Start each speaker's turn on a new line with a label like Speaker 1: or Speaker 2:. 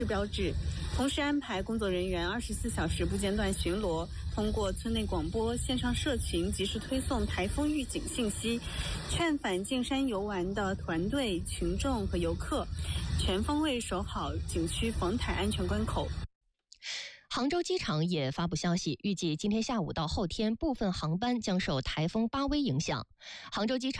Speaker 1: 标志，同时安排工作人员24小时不间断巡逻，通过村内广播、线上社群及时推送台风预警信息，劝返进山游玩的团队、群众和游客，全方位守好景区防台安全关口。
Speaker 2: 杭州机场也发布消息，预计今天下午到后天部分航班将受台风巴威影响。杭州机场